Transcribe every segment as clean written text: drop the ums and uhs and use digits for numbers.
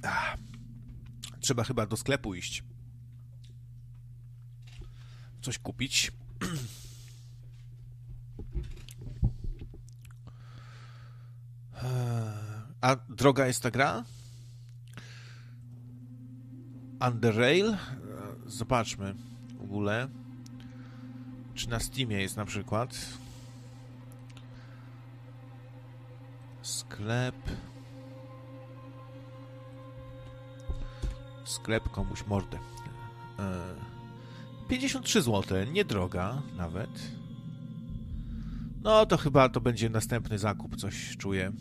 Trzeba chyba do sklepu iść. Coś kupić. A droga jest ta gra? Under Rail? Zobaczmy w ogóle. Czy na Steamie jest na przykład? Sklep komuś mordę. 53 zł, niedroga nawet. No to chyba to będzie następny zakup, coś czuję.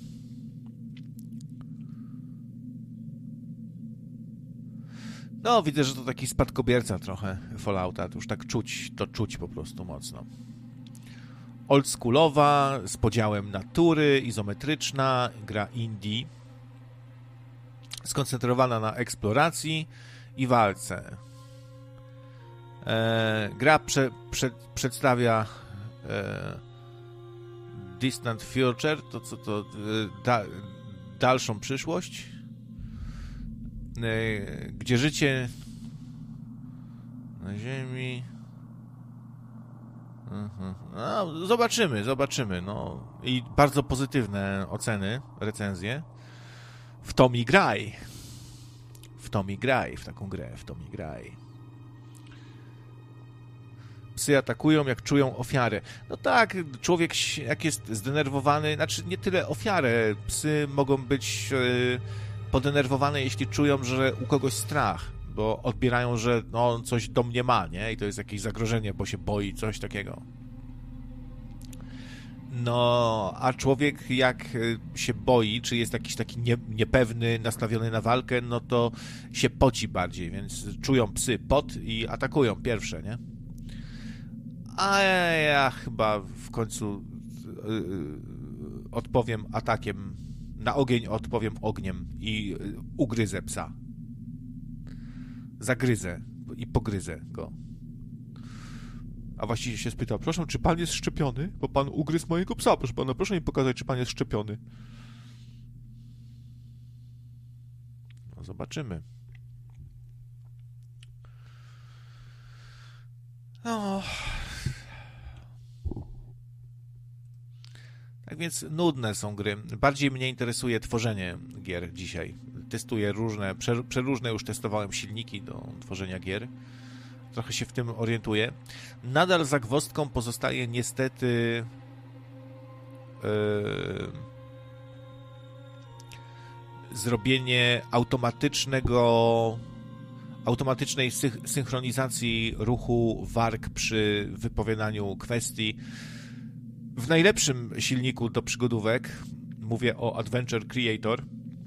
No, widzę, że to taki spadkobierca trochę Fallouta, to już tak czuć po prostu mocno. Oldschoolowa, z podziałem natury, izometryczna, gra indie, skoncentrowana na eksploracji i walce. Gra przedstawia distant future, dalszą przyszłość, gdzie życie na Ziemi... No, zobaczymy. No. I bardzo pozytywne oceny, recenzje. W to mi graj. W taką grę, Psy atakują, jak czują ofiarę. No tak, człowiek jak jest zdenerwowany, znaczy nie tyle ofiarę, psy mogą być podenerwowane, jeśli czują, że u kogoś strach, bo odbierają, że no, on coś do mnie ma, nie? I to jest jakieś zagrożenie, bo się boi, coś takiego. No, a człowiek jak się boi, czy jest jakiś taki niepewny, nastawiony na walkę, no to się poci bardziej, więc czują psy pot i atakują pierwsze, nie? A ja chyba w końcu odpowiem atakiem, na ogień odpowiem ogniem i ugryzę psa. Zagryzę i pogryzę go. A właściwie się spytał, proszę, czy pan jest szczepiony? Bo pan ugryzł mojego psa, proszę pana, proszę mi pokazać, czy pan jest szczepiony. No, zobaczymy. No. Tak więc nudne są gry. Bardziej mnie interesuje tworzenie gier dzisiaj. Testuję przeróżne już testowałem silniki do tworzenia gier. Trochę się w tym orientuję. Nadal zagwozdką pozostaje niestety zrobienie automatycznej synchronizacji ruchu warg przy wypowiadaniu kwestii. W najlepszym silniku do przygodówek, mówię o Adventure Creator,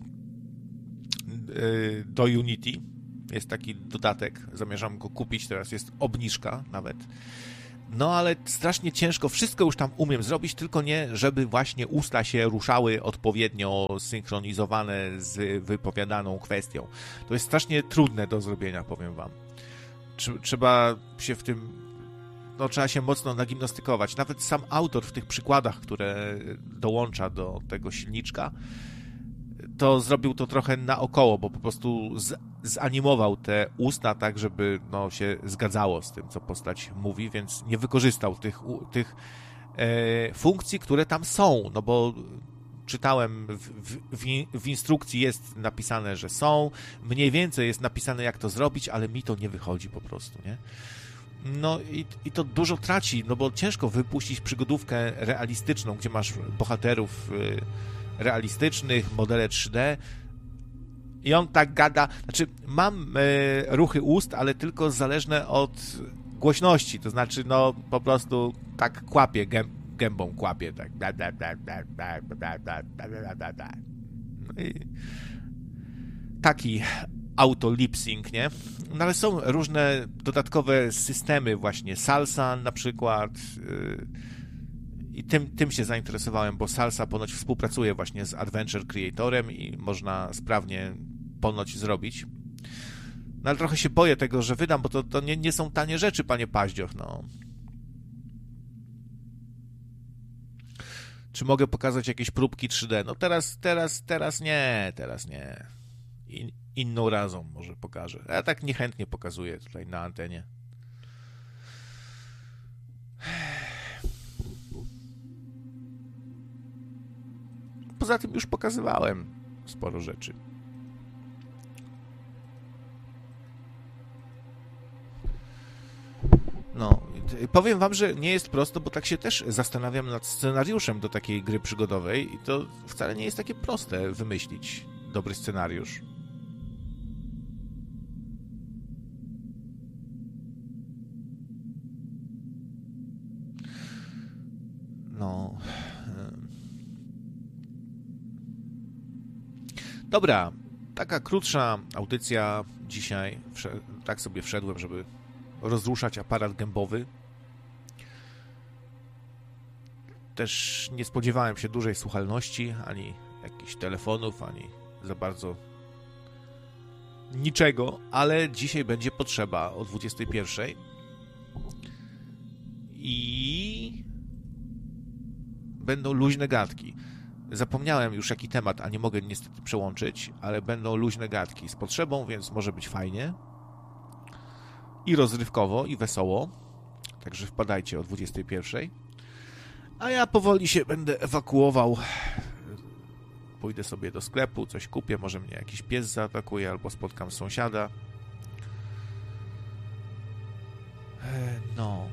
do Unity. Jest taki dodatek, zamierzam go kupić, teraz jest obniżka nawet. No ale strasznie ciężko, wszystko już tam umiem zrobić, tylko nie, żeby właśnie usta się ruszały odpowiednio synchronizowane z wypowiadaną kwestią. To jest strasznie trudne do zrobienia, powiem wam. Trzeba się w tym, no trzeba się mocno nagimnastykować. Nawet sam autor w tych przykładach, które dołącza do tego silniczka, to zrobił to trochę naokoło, bo po prostu zanimował te usta tak, żeby no, się zgadzało z tym, co postać mówi, więc nie wykorzystał tych funkcji, które tam są, no bo czytałem, w instrukcji jest napisane, że są, mniej więcej jest napisane, jak to zrobić, ale mi to nie wychodzi po prostu, nie? No i to dużo traci, no bo ciężko wypuścić przygodówkę realistyczną, gdzie masz bohaterów realistycznych, modele 3D i on tak gada, znaczy mam ruchy ust, ale tylko zależne od głośności, to znaczy no po prostu tak kłapie, gębą kłapie, tak no i taki auto-lip-sync, nie? No ale są różne dodatkowe systemy właśnie, Salsa na przykład, i tym się zainteresowałem, bo Salsa ponoć współpracuje właśnie z Adventure Creatorem i można sprawnie ponoć zrobić. No ale trochę się boję tego, że wydam, bo to nie są tanie rzeczy, panie Paździoch, no. Czy mogę pokazać jakieś próbki 3D? No teraz nie. inną razą może pokażę. Ja tak niechętnie pokazuję tutaj na antenie. Poza tym już pokazywałem sporo rzeczy. No, powiem wam, że nie jest prosto, bo tak się też zastanawiam nad scenariuszem do takiej gry przygodowej i to wcale nie jest takie proste wymyślić dobry scenariusz. No. Dobra, taka krótsza audycja dzisiaj. Tak sobie wszedłem, żeby rozruszać aparat gębowy. Też nie spodziewałem się dużej słuchalności, ani jakichś telefonów, ani za bardzo niczego, ale dzisiaj będzie potrzeba o 21:00 i będą luźne gadki. Zapomniałem już jaki temat, a nie mogę niestety przełączyć, ale będą luźne gadki z potrzebą, więc może być fajnie. I rozrywkowo, i wesoło. Także wpadajcie o 21:00. A ja powoli się będę ewakuował. Pójdę sobie do sklepu, coś kupię, może mnie jakiś pies zaatakuje, albo spotkam sąsiada. No.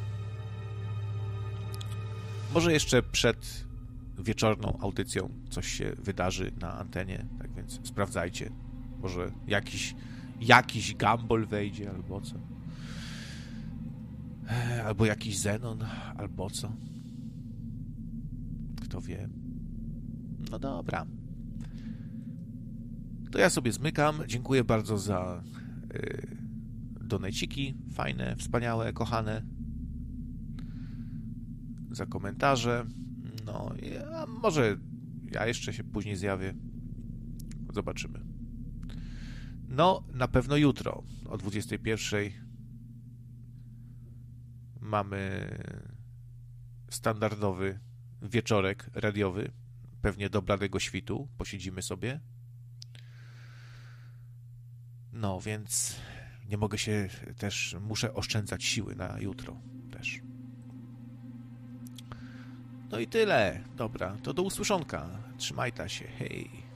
Może jeszcze przed wieczorną audycją coś się wydarzy na antenie, tak więc sprawdzajcie. Może jakiś Gumball wejdzie, albo co. Albo jakiś Zenon, albo co. Kto wie. No dobra. To ja sobie zmykam. Dziękuję bardzo za doneciki. Fajne, wspaniałe, kochane. Za komentarze. No, a może ja jeszcze się później zjawię. Zobaczymy. No, na pewno jutro o 21:00 mamy standardowy wieczorek radiowy. Pewnie do bladego świtu. Posiedzimy sobie. No, więc nie mogę się też... Muszę oszczędzać siły na jutro też. No i tyle. Dobra, to do usłyszonka. Trzymajta się. Hej.